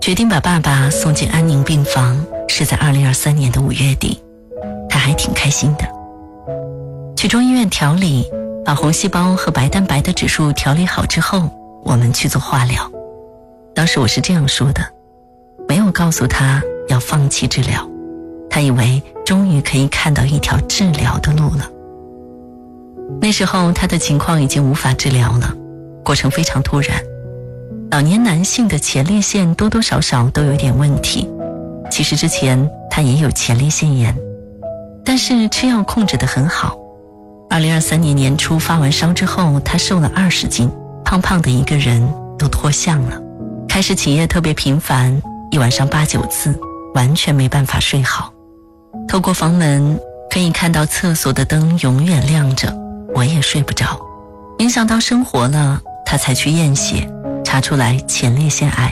决定把爸爸送进安宁病房是在2023年的5月底，他还挺开心的。去中医院调理，把红细胞和白蛋白的指数调理好之后，我们去做化疗。当时我是这样说的，没有告诉他要放弃治疗，他以为终于可以看到一条治疗的路了。那时候他的情况已经无法治疗了，过程非常突然。老年男性的前列腺多多少少都有点问题，其实之前他也有前列腺炎，但是吃药控制得很好。2023年年初发完烧之后，他瘦了20斤，胖胖的一个人都脱相了，开始起夜特别频繁，一晚上8、9次，完全没办法睡好。透过房门可以看到厕所的灯永远亮着，我也睡不着，影响到生活了，他才去验血，查出来前列腺癌，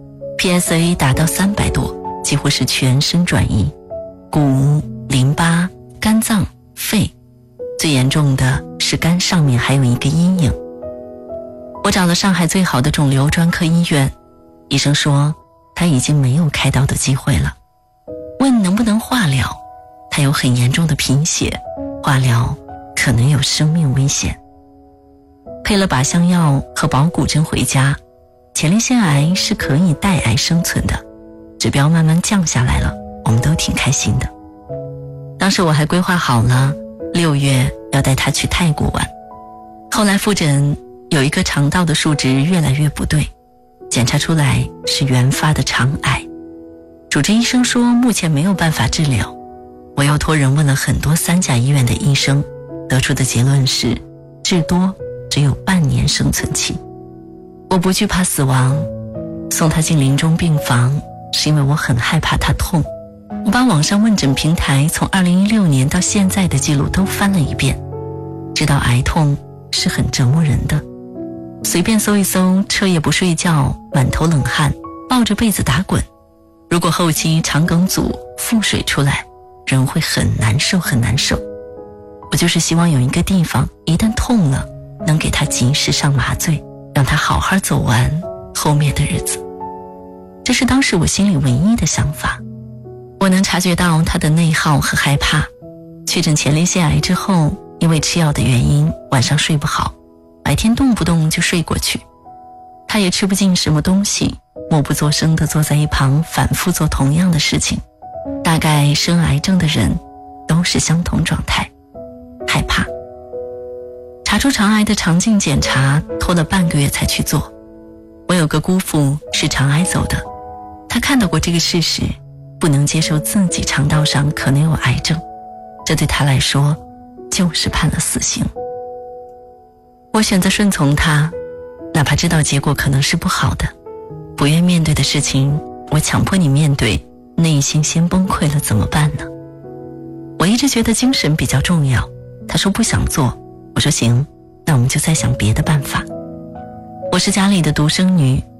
PSA 达到300多，几乎是全身转移，骨、淋巴、肝脏、肺，最严重的是肝上面还有一个阴影。我找了上海最好的肿瘤专科医院，医生说他已经没有开刀的机会了，问能不能化疗，他有很严重的贫血，化疗可能有生命危险。配了靶向药和保骨针回家，前列腺癌是可以带癌生存的，指标慢慢降下来了，我们都挺开心的。当时我还规划好了6月要带他去泰国玩，后来复诊有一个肠道的数值越来越不对，检查出来是原发的肠癌，主治医生说目前没有办法治疗。我又托人问了很多3家医院的医生，得出的结论是至多只有半年生存期。我不惧怕死亡，送他进临终病房是因为我很害怕他痛。我把网上问诊平台从2016年到现在的记录都翻了一遍，知道癌痛是很折磨人的。随便搜一搜，彻夜不睡觉，满头冷汗，抱着被子打滚。如果后期肠梗阻、腹水出来，人会很难受很难受。我就是希望有一个地方，一旦痛了，能给他及时上麻醉，让他好好走完后面的日子。这是当时我心里唯一的想法。我能察觉到他的内耗和害怕。确诊前列腺癌之后，因为吃药的原因，晚上睡不好，白天动不动就睡过去。他也吃不进什么东西，默不作声地坐在一旁，反复做同样的事情。大概生癌症的人都是相同状态，害怕。查出肠癌的肠镜检查拖了半个月才去做。我有个姑父是肠癌走的，他看到过这个事实，不能接受自己肠道上可能有癌症，这对他来说就是判了死刑。我选择顺从他，哪怕知道结果可能是不好的。不愿面对的事情，我强迫你面对，内心先崩溃了怎么办呢？我一直觉得精神比较重要，他说不想做，我说行，那我们就再想别的办法。我是家里的独生女，